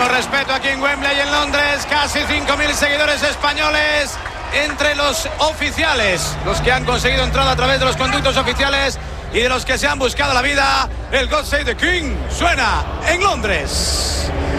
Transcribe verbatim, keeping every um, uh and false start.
Muchísimo respeto aquí en Wembley, en Londres. Casi cinco mil seguidores españoles entre los oficiales, los que han conseguido entrada a través de los conductos oficiales y de los que se han buscado la vida. El God Save the King suena en Londres.